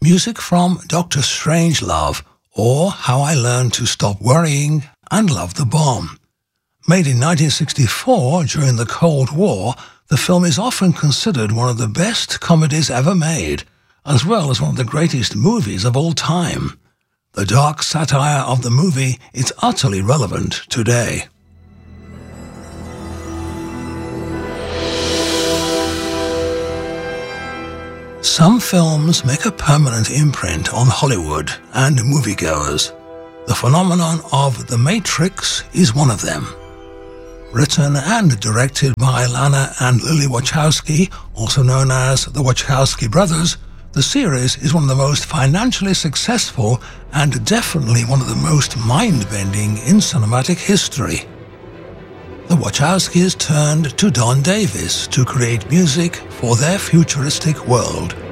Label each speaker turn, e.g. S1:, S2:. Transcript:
S1: music from Dr. Strangelove, or How I Learned to Stop Worrying and Love the Bomb. Made in 1964 during the Cold War, the film is often considered one of the best comedies ever made, as well as one of the greatest movies of all time. The dark satire of the movie is utterly relevant today. Some films make a permanent imprint on Hollywood and moviegoers. The phenomenon of The Matrix is one of them. Written and directed by Lana and Lily Wachowski, also known as the Wachowski brothers, the series is one of the most financially successful and definitely one of the most mind-bending in cinematic history. The Wachowskis turned to Don Davis to create music for their futuristic world.